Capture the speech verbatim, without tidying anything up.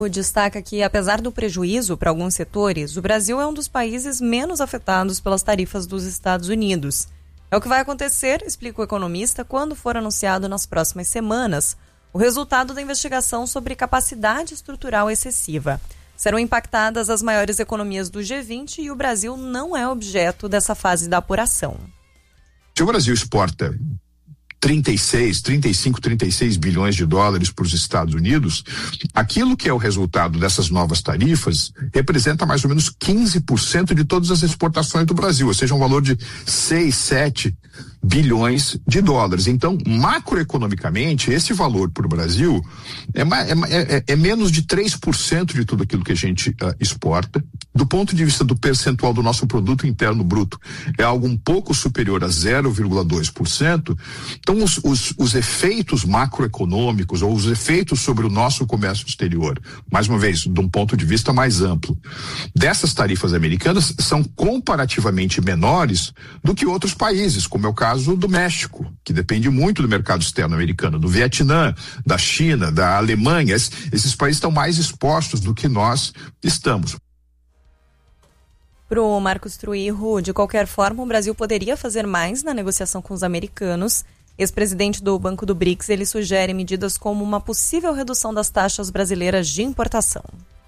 Destaca que, apesar do prejuízo para alguns setores, o Brasil é um dos países menos afetados pelas tarifas dos Estados Unidos. É o que vai acontecer, explica o economista, quando for anunciado nas próximas semanas o resultado da investigação sobre capacidade estrutural excessiva. Serão impactadas as maiores economias do G vinte e o Brasil não é objeto dessa fase da apuração. Se o Brasil exporta trinta e seis, trinta e cinco, trinta e seis bilhões de dólares para os Estados Unidos, aquilo que é o resultado dessas novas tarifas representa mais ou menos quinze por cento de todas as exportações do Brasil, ou seja, um valor de seis, sete bilhões de dólares. Então, macroeconomicamente, esse valor para o Brasil é, é, é, é menos de três por cento de tudo aquilo que a gente uh, exporta. Do ponto de vista do percentual do nosso produto interno bruto, é algo um pouco superior a zero vírgula dois por cento. Então, os, os, os efeitos macroeconômicos ou os efeitos sobre o nosso comércio exterior, mais uma vez, de um ponto de vista mais amplo, dessas tarifas americanas são comparativamente menores do que outros países, como é o caso do México, que depende muito do mercado externo americano, do Vietnã, da China, da Alemanha. Esses países estão mais expostos do que nós estamos. Para o Marcos Truirro, de qualquer forma, o Brasil poderia fazer mais na negociação com os americanos. Ex-presidente do Banco do BRICS, ele sugere medidas como uma possível redução das taxas brasileiras de importação.